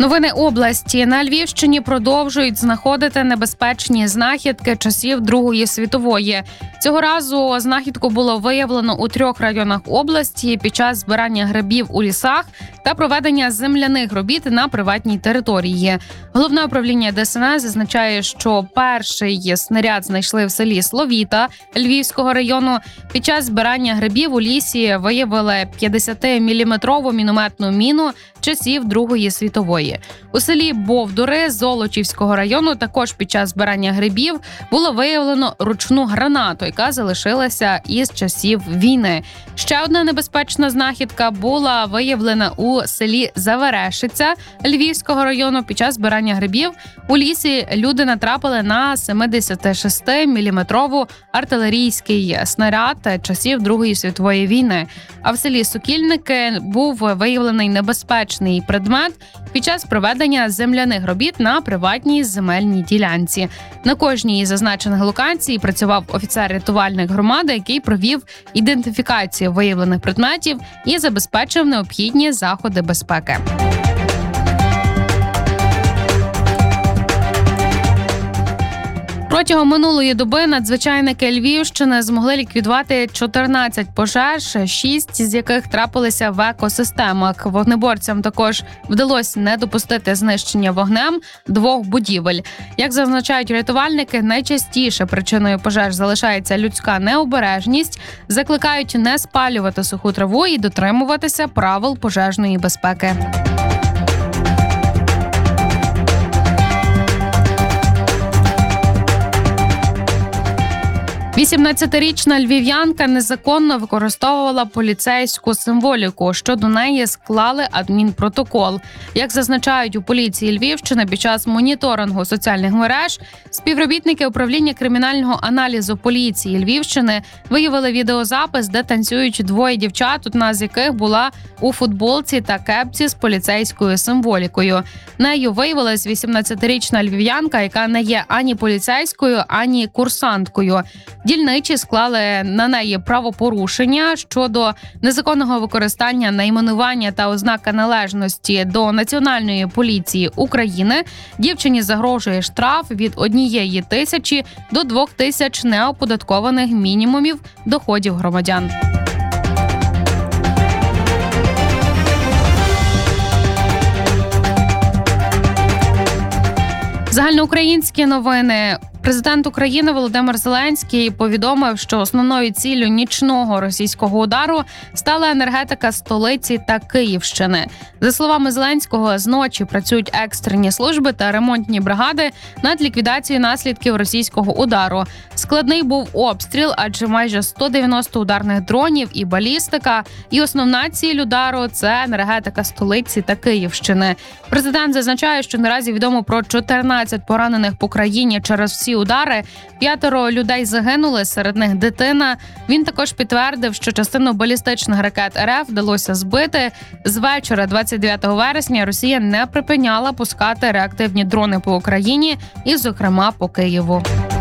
Новини області. На Львівщині продовжують знаходити небезпечні знахідки часів Другої світової. Цього разу знахідку було виявлено у 3 районах області під час збирання грибів у лісах та проведення земляних робіт на приватній території. Головне управління ДСНС зазначає, що перший снаряд знайшли в селі Словіта Львівського району. Під час збирання грибів у лісі виявили 50-міліметрову мінометну міну часів Другої світової. У селі Бовдури Золочівського району також під час збирання грибів було виявлено ручну гранату, яка залишилася із часів війни. Ще одна небезпечна знахідка була виявлена у селі Заверешиця Львівського району. Під час збирання грибів у лісі люди натрапили на 76-міліметрову артилерійський снаряд часів Другої світової війни. А в селі Сокільники був виявлений небезпечний предмет під час проведення земляних робіт на приватній земельній ділянці. На кожній із зазначених локацій працював офіцер-рятувальник громади, який провів ідентифікацію виявлених предметів і забезпечив необхідні заходи безпеки. Протягом минулої доби надзвичайники Львівщини змогли ліквідувати 14 пожеж, 6 з яких трапилися в екосистемах. Вогнеборцям також вдалося не допустити знищення вогнем 2 будівель. Як зазначають рятувальники, найчастіше причиною пожеж залишається людська необережність, закликають не спалювати суху траву і дотримуватися правил пожежної безпеки. 18-річна львів'янка незаконно використовувала поліцейську символіку. Щодо неї склали адмінпротокол. Як зазначають у поліції Львівщини, під час моніторингу соціальних мереж співробітники управління кримінального аналізу поліції Львівщини виявили відеозапис, де танцюють 2 дівчат, одна з яких була у футболці та кепці з поліцейською символікою. Нею виявилась 18-річна львів'янка, яка не є ані поліцейською, ані курсанткою. Дільничі склали на неї правопорушення щодо незаконного використання найменування та ознаки належності до Національної поліції України. Дівчині загрожує штраф від 1 тисячі до 2 тисяч неоподаткованих мінімумів доходів громадян. Загальноукраїнські новини. Президент України Володимир Зеленський повідомив, що основною ціллю нічного російського удару стала енергетика столиці та Київщини. За словами Зеленського, зночі працюють екстрені служби та ремонтні бригади над ліквідацією наслідків російського удару. Складний був обстріл, адже майже 190 ударних дронів і балістика. І основна ціль удару – це енергетика столиці та Київщини. Президент зазначає, що наразі відомо про 14 поранених по країні через всі удари. 5 людей загинули, серед них дитина. Він також підтвердив, що частину балістичних ракет РФ вдалося збити. З вечора 29 вересня Росія не припиняла пускати реактивні дрони по Україні і, зокрема, по Києву.